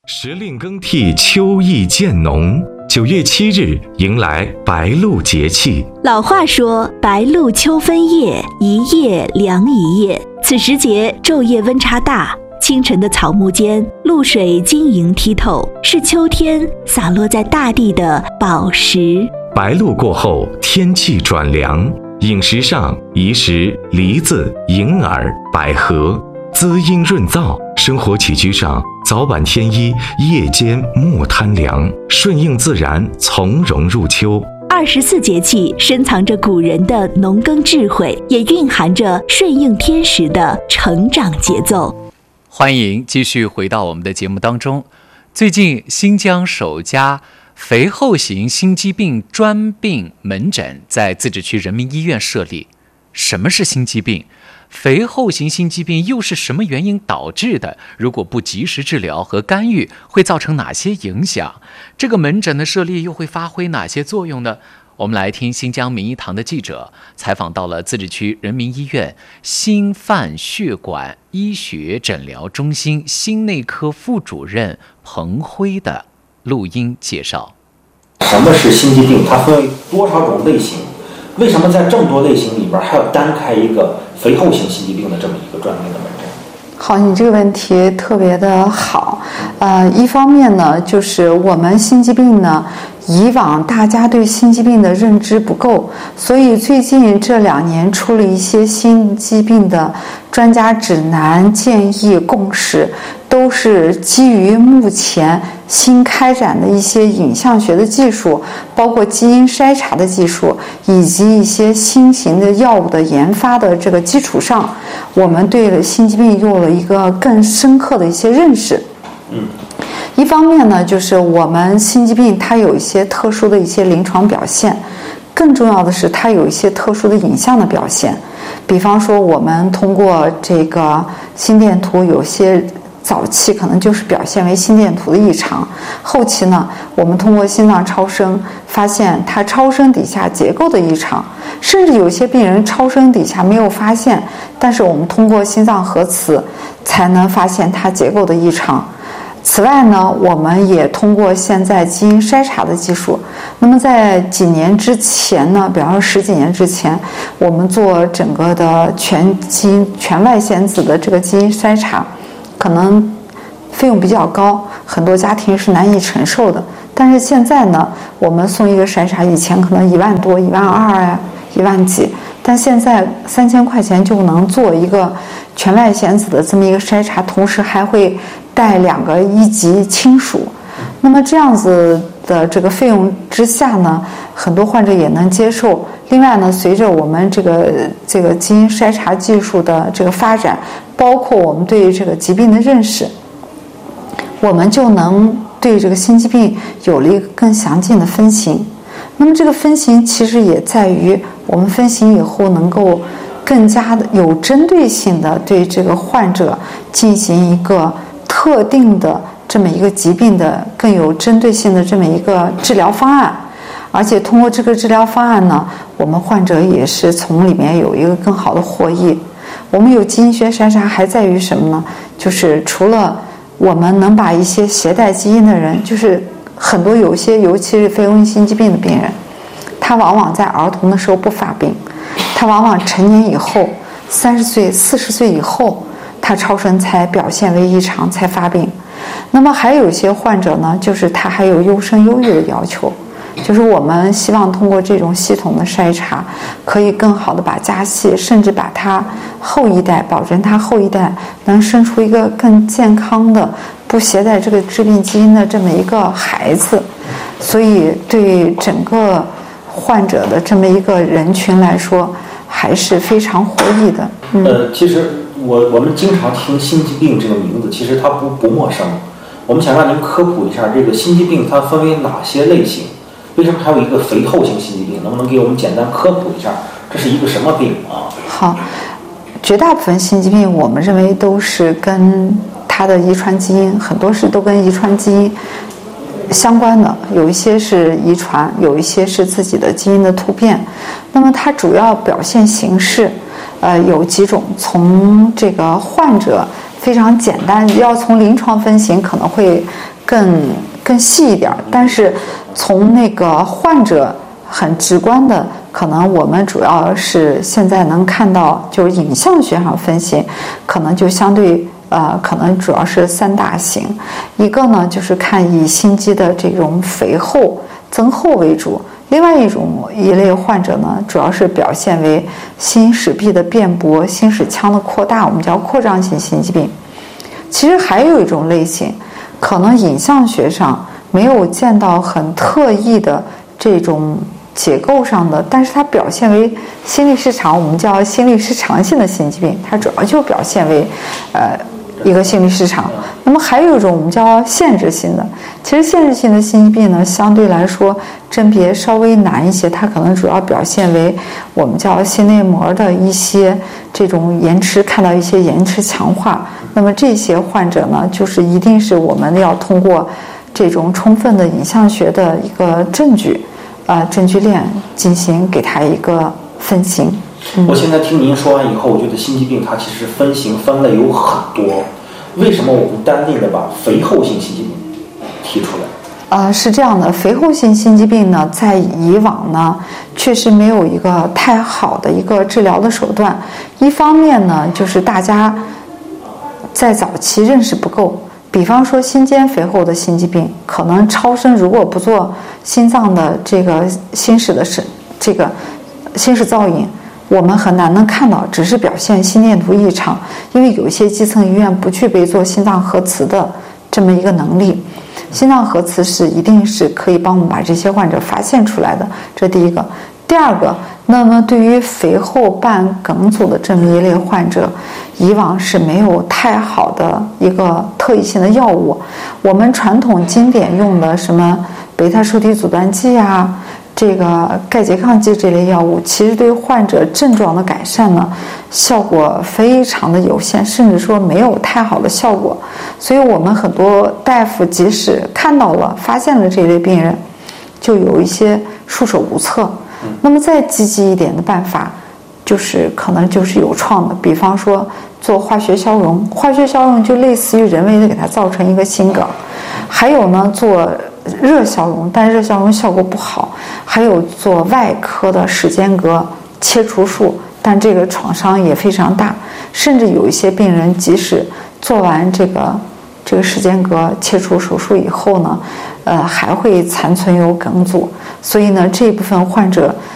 时令更替，秋意渐浓。9月7日迎来白露节气。 老话说，白露秋分夜，一夜凉一夜。此时节昼夜温差大，清晨的草木间，露水晶莹剔透，是秋天洒落在大地的宝石。 白露过后，天气转凉，饮食上宜食梨子、银耳、百合，滋阴润燥；生活起居上，早晚添衣，夜间莫贪凉，顺应自然，从容入秋。 24节气深藏着古人的农耕智慧，也蕴含着顺应天时的成长节奏。 欢迎继续回到我们的节目当中。最近，新疆首家肥厚型心肌病专病门诊在自治区人民医院设立。什么是心肌病？肥厚型心肌病又是什么原因导致的？如果不及时治疗和干预，会造成哪些影响？这个门诊的设立又会发挥哪些作用呢？我们来听新疆民医堂的记者采访到了自治区人民医院心泛血管医学诊疗中心心内科副主任彭辉的录音介绍。 什么是心肌病？它分为多少种类型？为什么在这么多类型里边还要单开一个肥厚型心肌病的这么一个专门的门诊？ 好，你这个问题特别的好。一方面呢，就是我们心肌病呢，以往大家对心肌病的认知不够，所以最近这2年出了一些心肌病的专家指南、建议、共识，都是基于目前新开展的一些影像学的技术，包括基因筛查的技术，以及一些新型的药物的研发的这个基础上，我们对心肌病有了一个更深刻的一些认识。一方面呢，就是我们心肌病它有一些特殊的一些临床表现，更重要的是它有一些特殊的影像的表现。比方说，我们通过这个心电图，有些早期可能就是表现为心电图的异常，后期呢，我们通过心脏超声发现它超声底下结构的异常，甚至有些病人超声底下没有发现，但是我们通过心脏核磁才能发现它结构的异常。此外呢，我们也通过现在基因筛查的技术，那么在几年之前呢，比方说10几年之前，我们做整个的全外显子的这个基因筛查，可能费用比较高，很多家庭是难以承受的。但是现在呢，我们送一个筛查，以前可能1万多、1万2呀、1万几，但现在3000块钱就能做一个全外显子的这么一个筛查，同时还会带2个1级亲属。那么这样子的这个费用之下呢，很多患者也能接受。另外呢，随着我们这个基因筛查技术的这个发展，包括我们对这个疾病的认识，我们就能对这个心肌病有了一个更详尽的分型。那么这个分型其实也在于我们分型以后能够更加的有针对性的对这个患者进行一个特定的这么一个疾病的更有针对性的这么一个治疗方案。而且通过这个治疗方案呢，我们患者也是从里面有一个更好的获益。我们有基因学筛查还在于什么呢？就是除了我们能把一些携带基因的人，就是很多有些尤其是非容易心肌病的病人，他往往在儿童的时候不发病，他往往成年以后30岁、40岁以后，他超声才表现为异常才发病。那么还有一些患者呢，就是他还有优生优育的要求，就是我们希望通过这种系统的筛查，可以更好的把家系，甚至把他后一代，保证他后一代能生出一个更健康的不携带这个致病基因的这么一个孩子。所以对整个患者的这么一个人群来说还是非常获益的。 其实我们经常听心肌病这个名字，其实它不陌生。我们想让您科普一下这个心肌病它分为哪些类型，为什么还有一个肥厚型心肌病？能不能给我们简单科普一下这是一个什么病啊？ 好，绝大部分心肌病我们认为都是跟它的遗传基因，很多是都跟遗传基因相关的，有一些是遗传，有一些是自己的基因的突变。那么它主要表现形式有几种，从这个患者非常简单，要从临床分型可能会更细一点。但是从那个患者很直观的，可能我们主要是现在能看到，就是影像学上分析，可能就相对可能主要是3大型。一个呢就是看以心肌的这种肥厚增厚为主，另外一类患者呢，主要是表现为心室壁的变薄、心室腔的扩大，我们叫扩张性心肌病。其实还有一种类型，可能影像学上没有见到很特异的这种结构上的，但是它表现为心律失常，我们叫心律失常性的心肌病，它主要就表现为一个心律失常。那么还有一种我们叫限制性的，其实限制性的心肌病呢，相对来说甄别稍微难一些，它可能主要表现为我们叫心内膜的一些这种延迟，看到一些延迟强化。那么这些患者呢，就是一定是我们要通过这种充分的影像学的一个证据链进行给他一个分型。 我现在听您说完以后，我觉得心肌病它其实分型分类有很多，为什么我们单定的把肥厚性心肌病提出来？ 是这样的，肥厚性心肌病呢，在以往呢，确实没有一个太好的一个治疗的手段。一方面呢，就是大家在早期认识不够，比方说心间肥厚的心肌病，可能超声如果不做心脏的这个心室的心室造影，我们很难能看到，只是表现心电图异常，因为有一些基层医院不具备做心脏核磁的这么一个能力。心脏核磁一定是可以帮我们把这些患者发现出来的，这第一个。第二个，那么对于肥厚伴梗阻的这么一类患者，以往是没有太好的一个特异性的药物。我们传统经典用的什么贝塔受体阻断剂啊，这个钙拮抗剂这类药物，其实对患者症状的改善呢，效果非常的有限，甚至说没有太好的效果。所以我们很多大夫即使看到了、发现了这类病人，就有一些束手无策。那么再积极一点的办法，可能就是有创的，比方说做化学消融，化学消融就类似于人为的给它造成一个心梗。还有呢，做热消融，但热消融效果不好。还有做外科的室间隔切除术，但这个创伤也非常大，甚至有一些病人即使做完这个室间隔切除手术以后呢，还会残存有梗阻。所以呢，这部分患者